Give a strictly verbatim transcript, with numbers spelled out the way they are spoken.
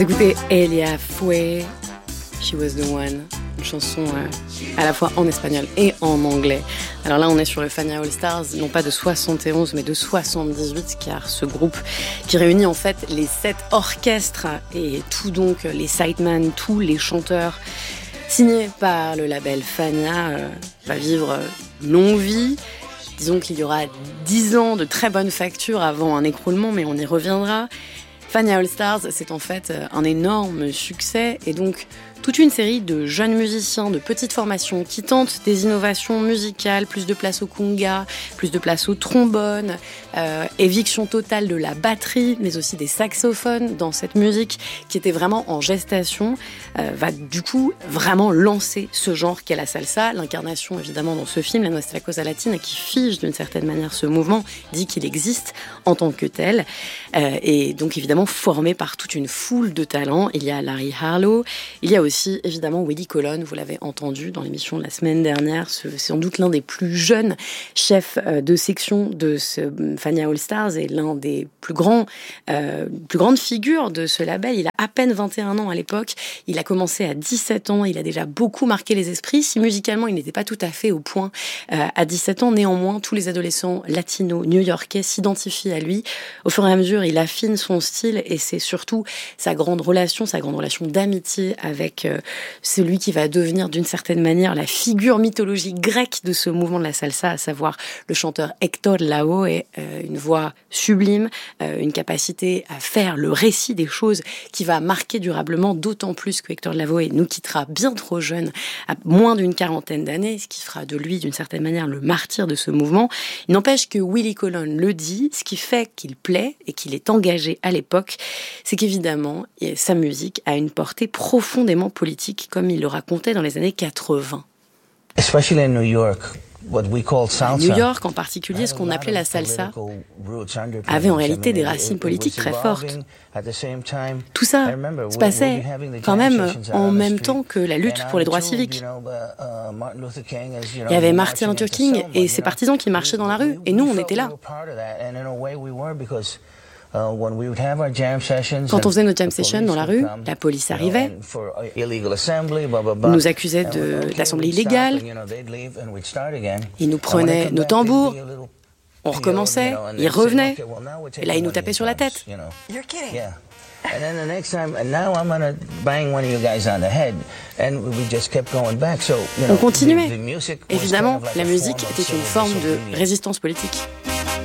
Vous écoutez Elia Foué, She Was The One, une chanson euh, à la fois en espagnol et en anglais. Alors là, on est sur le Fania All Stars, non pas de soixante et onze, mais de soixante-dix-huit, car ce groupe qui réunit en fait les sept orchestres et tout donc les sidemen, tous les chanteurs, signés par le label Fania, euh, va vivre une longue vie. Disons qu'il y aura dix ans de très bonne facture avant un écroulement, mais on y reviendra. Fania All Stars, c'est en fait un énorme succès et donc toute une série de jeunes musiciens de petites formations qui tentent des innovations musicales, plus de place au conga, plus de place au trombone, euh, éviction totale de la batterie, mais aussi des saxophones dans cette musique qui était vraiment en gestation, euh, va du coup vraiment lancer ce genre qu'est la salsa. L'incarnation évidemment dans ce film, la Nuestra Cosa Latina, qui fige d'une certaine manière ce mouvement, dit qu'il existe en tant que tel, euh, et donc évidemment formé par toute une foule de talents. Il y a Larry Harlow, il y a aussi aussi évidemment Willie Colon, vous l'avez entendu dans l'émission de la semaine dernière, c'est sans doute l'un des plus jeunes chefs de section de ce Fania All Stars et l'un des plus grands, euh, plus grandes figures de ce label. Il a à peine vingt et un ans à l'époque, il a commencé à dix-sept ans, il a déjà beaucoup marqué les esprits. Si musicalement il n'était pas tout à fait au point euh, à dix-sept ans, néanmoins tous les adolescents latinos new-yorkais s'identifient à lui. Au fur et à mesure, il affine son style et c'est surtout sa grande relation, sa grande relation d'amitié avec celui qui va devenir d'une certaine manière la figure mythologique grecque de ce mouvement de la salsa, à savoir le chanteur Héctor Lavoe, euh, une voix sublime, euh, une capacité à faire le récit des choses qui va marquer durablement, d'autant plus que Héctor Lavoe nous quittera bien trop jeune, à moins d'une quarantaine d'années, ce qui fera de lui d'une certaine manière le martyr de ce mouvement. Il n'empêche que Willie Colon le dit, ce qui fait qu'il plaît et qu'il est engagé à l'époque, c'est qu'évidemment sa musique a une portée profondément politique, comme il le racontait dans les années quatre-vingts. Especially in New York, what we call salsa. À New York, en particulier, ce qu'on appelait la salsa avait en réalité des racines politiques très fortes. Tout ça se passait quand même en même temps que la lutte pour les droits civiques. Il y avait Martin Luther King et ses partisans qui marchaient dans la rue, et nous, on était là. Quand on faisait nos jam sessions dans la rue, la police arrivait, nous accusait de l'assemblée illégale, ils nous prenaient nos tambours, on recommençait, ils revenaient, et là ils nous tapaient sur la tête. On continuait. Évidemment, la musique était une forme de résistance politique.